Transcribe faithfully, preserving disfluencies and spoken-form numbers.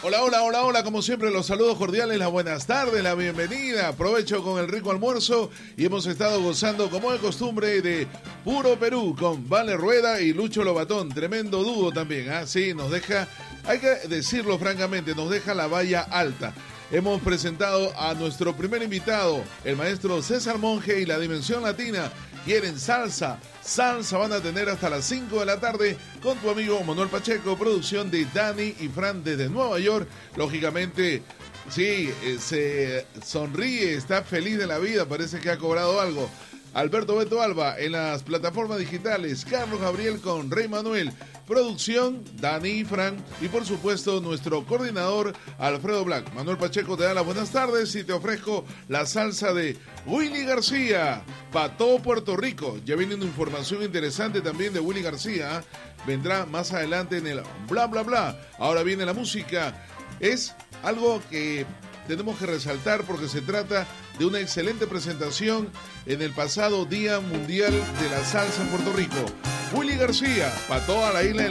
Hola, hola, hola, hola, como siempre los saludos cordiales, las buenas tardes, la bienvenida, aprovecho con el rico almuerzo y hemos estado gozando como de costumbre de Puro Perú con Vale Rueda y Lucho Lobatón, tremendo dúo también, ¿ah? Sí, nos deja, hay que decirlo francamente, nos deja la valla alta. Hemos presentado a nuestro primer invitado, el maestro César Monge y la Dimensión Latina. Quieren salsa, salsa van a tener hasta las cinco de la tarde con tu amigo Manuel Pacheco, producción de Dani y Fran desde Nueva York. Lógicamente, sí, eh, se sonríe, está feliz de la vida, parece que ha cobrado algo. Alberto Beto Alba en las plataformas digitales, Carlos Gabriel con Rey Manuel, producción Dani y Fran y por supuesto nuestro coordinador Alfredo Black. Manuel Pacheco te da las buenas tardes y te ofrezco la salsa de Willy García para todo Puerto Rico. Ya viene una información interesante también de Willy García, ¿eh? Vendrá más adelante en el bla bla bla. Ahora viene la música, es algo que tenemos que resaltar porque se trata de una excelente presentación en el pasado Día Mundial de la Salsa en Puerto Rico. Willy García, para toda la isla de